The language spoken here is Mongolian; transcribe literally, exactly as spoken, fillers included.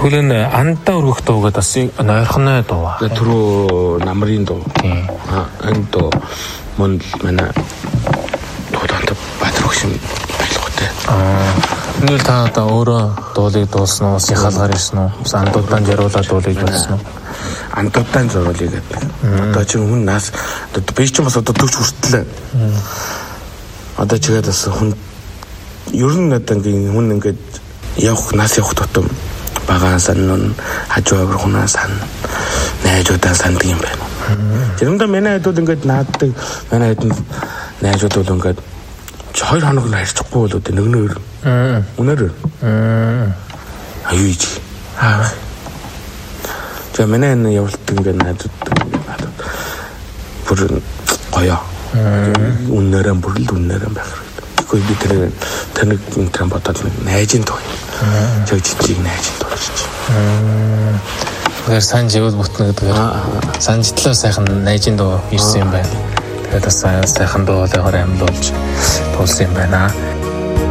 Тэгвэл энэ андаа өргөх дуу гэдэг бас ойрхоны дуу. Түрүү намрын дуу. Аа энэ дуу мөн манай дуудаад бадрагшин байлгуутай. Аа энэ та одоо өөрөө дуулыг дуулсан уу? Сихалгаар ирсэн үү? Бас андуудаан жаруулаад дуулыг дуулсан уу? Андуудаан зориулъя гэдэг. Одоо чи хүн нас би ч бас одоо төгч хүртлээ. Одоо чигээд бас хүн ер нь одоо ингээ хүн ингээд явах нас явах тутам багаан санан хажуу авир хунаа сан найзуудаа санддаг юм байна. Тэрнээ манай хэдүүд ингээд нааддаг манай хэдэн найзууд бол ингээд хоёр хоног нь харьцахгүй бол үү нэг нөр. Үнээр. Аюуж. Аа. За манай энэ явуулдаг ингээд найзууд надад бүр гоё. Үнээрэн бүр л үнээрэн байх хэрэгтэй. Гэхдээ би тэр таныг энэ бодоод найзын дуу. Чаг жижиг найзын дуу гэж. Тэгэхээр сан живэл бүтнэ гэдэг. Санжтлаа сайхан найзын дуу ирсэн юм байна. Тэгээд бас сайхан дуу л амар болж тулсан юм байна.